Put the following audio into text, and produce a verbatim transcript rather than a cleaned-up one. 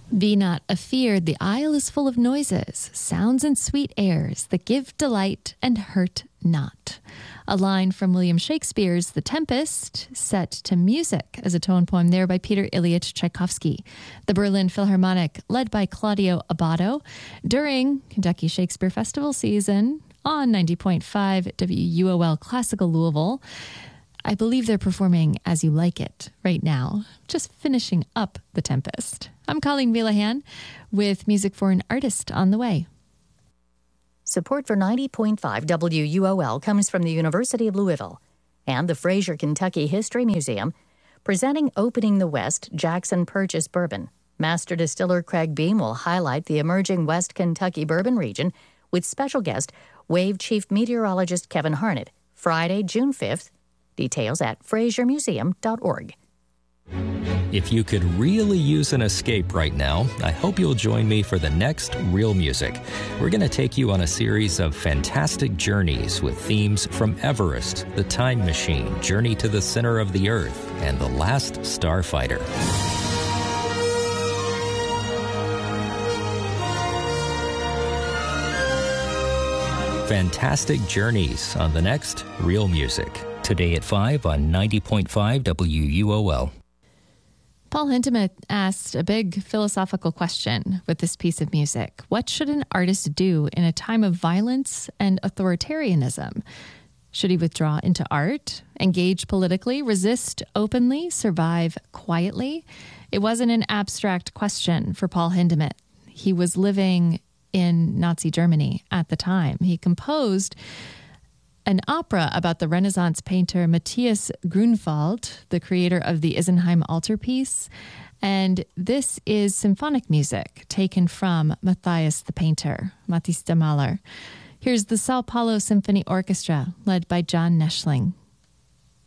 Be not afeard, the isle is full of noises, sounds and sweet airs that give delight and hurt not. A line from William Shakespeare's The Tempest, set to music as a tone poem there by Peter Ilyich Tchaikovsky. The Berlin Philharmonic, led by Claudio Abbado, during Kentucky Shakespeare Festival season on ninety point five W U O L Classical Louisville. I believe they're performing As You Like It right now, just finishing up The Tempest. I'm Colleen Villahan with Music for an Artist on the way. Support for ninety point five W U O L comes from the University of Louisville and the Fraser Kentucky History Museum, presenting Opening the West Jackson Purchase Bourbon. Master Distiller Craig Beam will highlight the emerging West Kentucky bourbon region with special guest Wave Chief Meteorologist Kevin Harnett, Friday, June fifth. Details at fraser museum dot org. If you could really use an escape right now, I hope you'll join me for the next Real Music. We're going to take you on a series of fantastic journeys with themes from Everest, The Time Machine, Journey to the Center of the Earth, and The Last Starfighter. Fantastic journeys on the next Real Music. Today at five on ninety point five W U O L. Paul Hindemith asked a big philosophical question with this piece of music. What should an artist do in a time of violence and authoritarianism? Should he withdraw into art, engage politically, resist openly, survive quietly? It wasn't an abstract question for Paul Hindemith. He was living in Nazi Germany at the time. He composed an opera about the Renaissance painter Matthias Grunewald, the creator of the Isenheim altarpiece. And this is symphonic music taken from Matthias the painter, Matthis de Mahler. Here's the Sao Paulo Symphony Orchestra, led by John Neschling.